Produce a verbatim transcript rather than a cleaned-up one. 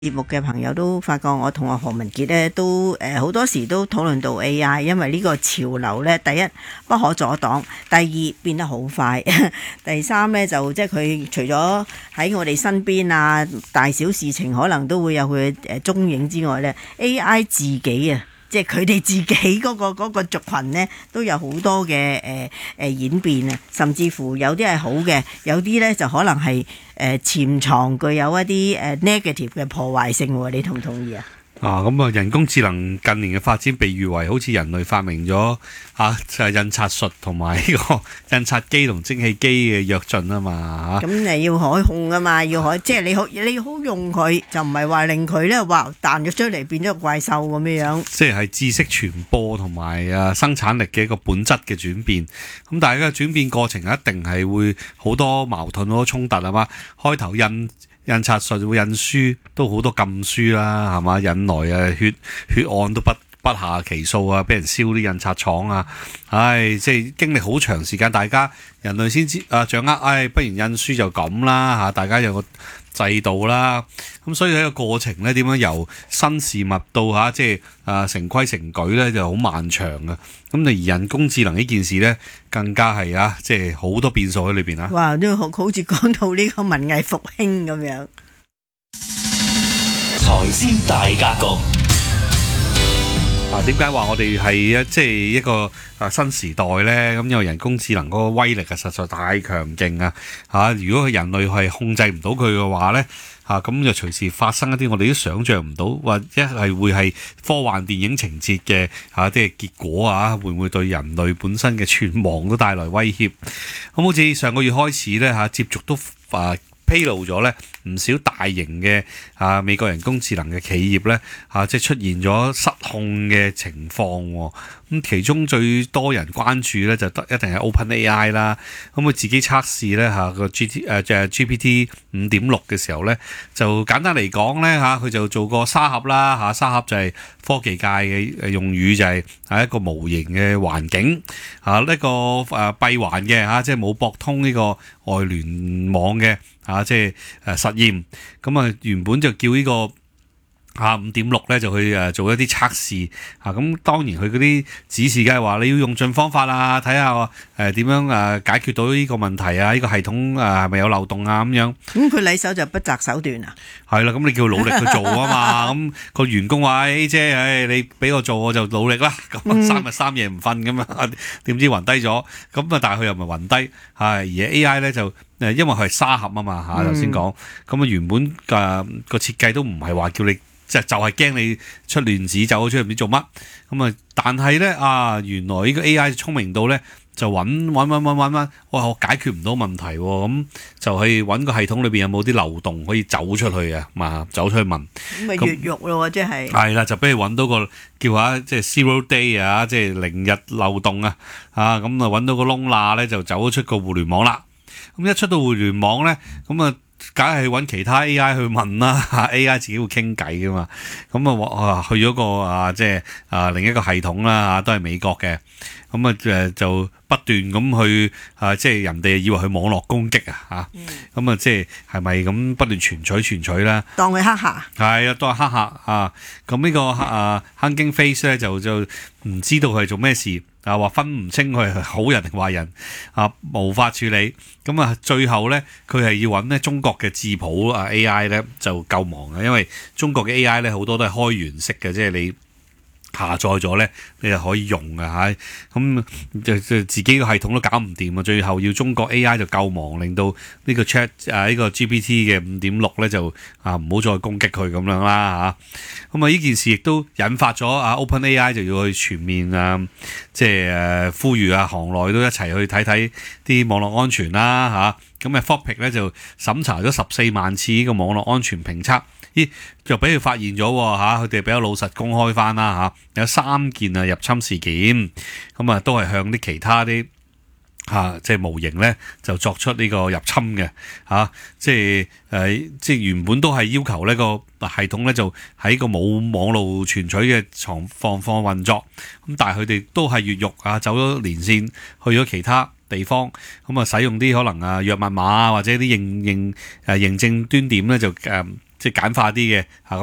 節目嘅朋友都發覺，我同阿何文傑咧都誒好、呃、多時都討論到 A I， 因為呢個潮流咧，第一不可阻擋，第二變得好快，第三咧就即係佢除咗喺我哋身邊啊，大小事情可能都會有佢誒蹤影之外咧 ，A I 自己啊。即係佢哋自己嗰、嗰個嗰個族群呢，都有好多嘅誒誒演變啊，甚至乎有啲係好嘅，有啲呢就可能係誒、呃、潛藏具有一啲誒 negative 嘅破壞性喎，你同唔同意啊？ 啊，咁啊，人工智能近年嘅發展，被譽為好似人類發明咗啊，就係印刷術同埋呢個印刷機同蒸汽機嘅躍進啊嘛嚇。 咁你要可控啊嘛，要可即係你好你好用佢，就唔係話令佢咧哇彈咗出嚟變咗個怪獸咁樣樣。 即係知識傳播同埋啊生產力嘅一個本質嘅轉變。咁但係嘅轉變過程一定係會好多矛盾好多衝突啊嘛。開頭印印刷術會印書都好多禁書啦，係嘛？引來啊血血案都不不下其數啊，俾人燒啲印刷廠啊，唉，即係經歷好長時間，大家人類先知啊掌握，唉，不如印書就咁啦嚇，大家有個制度啦，咁所以喺個過程咧，點樣由新事物到嚇，即係啊成規成矩咧，就好漫長啊。咁而人工智能呢件事咧，更加係啊，即係好多變數喺裏邊啊。 哇！都好好似講到呢個文藝復興咁樣。 財經大格局。 啊，點解話我哋係一即係一個啊新時代呢？咁因為人工智能嗰個威力啊，實在太強勁啊！嚇，如果佢人類係控制唔到佢嘅話呢，嚇咁就隨時發生一啲我哋都想像唔到，或者係會係科幻電影情節嘅嚇啲嘅結果啊，會唔會對人類本身嘅存亡都帶來威脅？咁好似上個月開始呢，嚇，接續都啊披露咗咧唔少大型嘅啊美國人工智能嘅企業咧啊，即係出現咗失控嘅情況喎。咁其中最多人關注咧就得一定係 OpenAI 啦。咁佢自己測試咧嚇個 G T 誒就係 G P T 五點六嘅時候咧，就簡單嚟講咧嚇，佢就做個沙盒啦嚇，沙盒就係科技界嘅用語，就係係一個模型嘅環境啊，呢個誒閉環嘅嚇，即係冇駁通呢個外聯網嘅。啊，即係誒實驗，咁啊原本就叫呢個啊五點六咧，就去誒做一啲測試啊。咁當然佢嗰啲指示梗係話你要用盡方法啊，睇下誒點樣誒解決到呢個問題啊，呢個系統誒係咪有漏洞啊咁樣。 咁佢禮手就不擇手段啊。係啦，咁你叫佢努力去做啊嘛。咁個員工話：誒姐，誒你俾我做我就努力啦。咁三日三夜唔瞓咁啊，點知暈低咗。咁啊，但係佢又唔係暈低，係而 A I 咧就誒，因為佢係沙盒啊嘛嚇，頭先講。咁啊原本嘅個設計都唔係話叫你。就就係驚你出亂子走咗出去唔知做乜咁啊！但係咧啊，原來呢個 A I 聰明到咧，就揾揾揾揾揾揾，哇！我解決唔到問題喎，咁就去揾個系統裏邊有冇啲漏洞可以走出去啊嘛，走出去問。 咁咪越獄咯喎，即係。係啦，就俾你揾到個叫下即係 zero day 啊，即係零日漏洞啊，啊咁啊揾到個窿罅咧，就走咗出個互聯網啦。咁一出到互聯網咧，咁啊〜梗係揾其他 A I 去問啦，A I 自己會傾偈噶嘛，咁啊去咗個啊即係啊另一個系統啦嚇，都係美國嘅，咁啊誒就不斷咁去啊即係人哋以為佢網絡攻擊啊嚇，咁啊即係係咪咁不斷傳取傳取啦？ 當佢黑客。係啊，當係黑客啊，咁呢個啊 Hugging Face 咧就就唔知道佢係做咩事。啊！話分唔清佢係好人定壞人啊，無法處理。咁啊，最後咧，佢係要揾咧中國嘅智譜啊 A I 咧就救忙嘅，因為中國嘅 A I 咧好多都係開源式嘅，即係你下載咗咧，你就可以用嘅嚇。咁就就自己個系統都搞唔掂啊！最後要中國 A I 就救忙，令到呢個 Chat 啊呢個 G P T 嘅五點六咧就啊唔好再攻擊佢咁樣啦嚇。咁啊呢件事亦都引發咗啊 OpenAI 就要去全面啊，即係誒呼籲啊行內都一齊去睇睇啲網絡安全啦嚇。咁啊 Anthropic 咧就審查咗十四萬次呢個網絡安全評測。咦，就俾佢發現咗喎嚇，佢哋比較老實公開翻啦嚇，有三件啊入侵事件，咁啊都係向啲其他啲嚇、啊、即係模型咧就作出呢個入侵嘅嚇、啊，即係誒、呃、即係原本都係要求呢個系統咧就喺個冇網路存取嘅狀況況運作，咁但係佢哋都係越獄啊，走咗連線去咗其他地方，咁啊使用啲可能啊約密碼或者啲認認誒認證端點咧就誒。呃即係簡化啲嘅嚇。